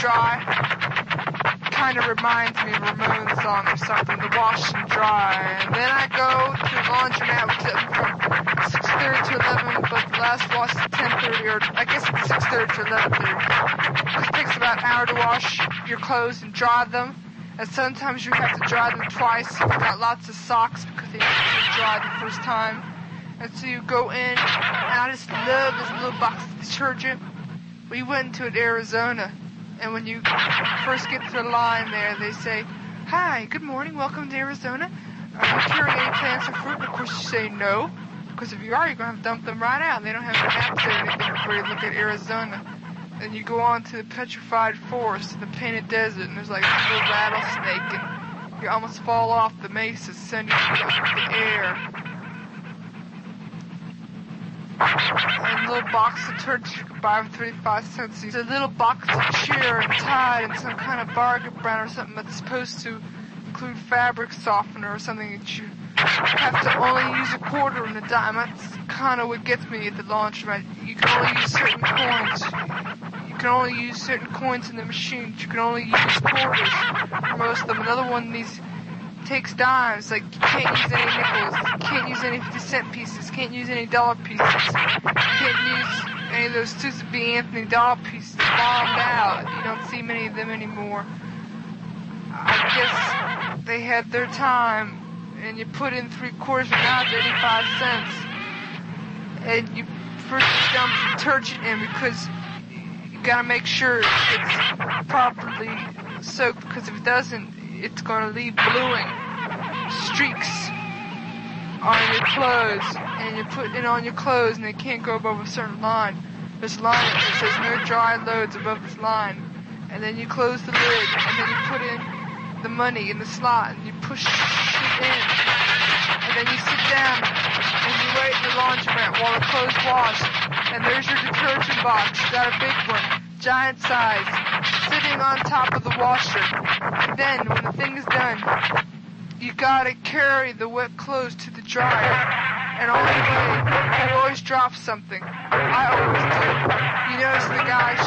dry. Kind of reminds me of a Ramones song or something, to wash and dry. And then I go to the laundromat, which is from 6:30 to 11, but the last wash is 10:30, or I guess it's 6:30 to 11:30. It takes about an hour to wash your clothes and dry them. And sometimes you have to dry them twice if you've got lots of socks because they didn't dry the first time. And so you go in, and I just love this little box of detergent. We went to Arizona, and when you first get to the line there, they say, "Hi, good morning, welcome to Arizona. Are you carrying any plants or fruit?" And of course you say no, because if you are, you're going to have to dump them right out. They don't have any maps or anything before you look at Arizona. And you go on to the petrified forest and the painted desert, and there's like a little rattlesnake, and you almost fall off the mesa, sending you up in the air. And a little box of turds you can buy for 35 cents. It's a little box of cheer and Tide and some kind of bargain brand or something that's supposed to include fabric softener or something that you have to only use a quarter and a dime. That's kind of what gets me at the laundromat. You can only use certain coins. You can only use certain coins in the machines. You can only use quarters for most of them. Another one these takes dimes. Like, you can't use any nickels. You can't use any 50-cent pieces. You can't use any dollar pieces. You can't use any of those Susan B. Anthony dollar pieces. Bombed out. You don't see many of them anymore. I guess they had their time. And you put in 3/4 of an ounce, 85 cents. And you first dump detergent in because you gotta make sure it's properly soaked, because if it doesn't, it's gonna leave bluing streaks on your clothes. And you put it on your clothes and they can't go above a certain line. There's a line that says no dry loads above this line. And then you close the lid and then you put in the money in the slot and you push it in. And then you sit down and you wait in the laundromat while the clothes wash. And there's your detergent box. You got a big one, giant size, sitting on top of the washer. And then when the thing is done, you gotta carry the wet clothes to the dryer. And on the way, you always drop something. I always do. You notice the guy